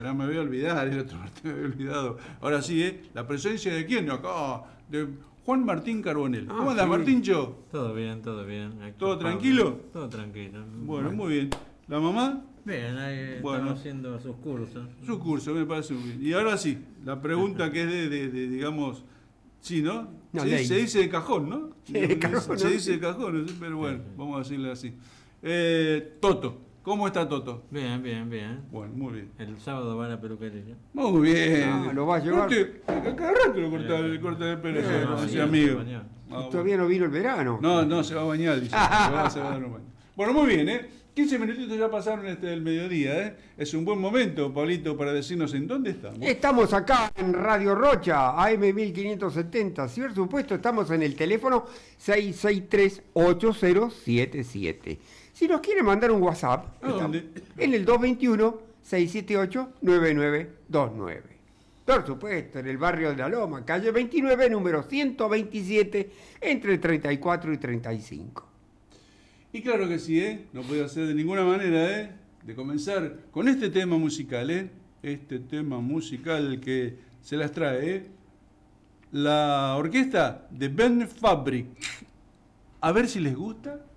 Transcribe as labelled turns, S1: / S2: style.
S1: Ya me voy a olvidar, el otro parte me había olvidado. Ahora sí, la presencia de quién acá, de Juan Martín Carbonell.
S2: Ah,
S1: ¿Cómo andas,
S2: sí.
S1: Martíncho?
S3: Todo bien, todo bien.
S1: ¿Todo
S3: Héctor Pablo.
S1: tranquilo?
S3: Todo tranquilo.
S1: Bueno, muy bien. ¿La mamá?
S3: Bien, ahí
S1: Bueno.
S3: están haciendo sus cursos.
S1: Su curso, me parece muy bien. Y ahora sí, la pregunta que es digamos, sí, ¿no?
S2: No,
S1: Se dice de cajón, ¿no?
S2: Sí, de cajón,
S1: Se
S2: ¿no?
S1: dice de cajón, pero bueno, vamos a decirle así. Toto, ¿cómo está Toto?
S3: Bien, bien, bien.
S1: Bueno, muy bien.
S3: El sábado va a la peluquería.
S1: Muy bien.
S2: Ah, lo va a llevar.
S1: Cada rato lo corta el pelo,
S3: No,
S1: ese
S3: sí,
S1: amigo.
S3: mañana.
S1: Ah,
S2: Todavía no vino el verano.
S1: no, se va a bañar, dice. Se va a dar un baño. Bueno, muy bien, 15 minutitos ya pasaron del mediodía, Es un buen momento, Pablito, para decirnos en dónde estamos.
S2: Estamos acá en Radio Rocha, AM 1570. Si por supuesto, estamos en el teléfono 663-8077. Si nos quiere mandar un WhatsApp,
S1: ¿A dónde?
S2: en el 221-678-9929. Por supuesto, en el barrio de La Loma, calle 29, número 127, entre 34 y 35.
S1: Y claro que sí, no podía ser de ninguna manera, de comenzar con este tema musical, Este tema musical que se las trae, la orquesta de Ben Fabric. A ver si les gusta.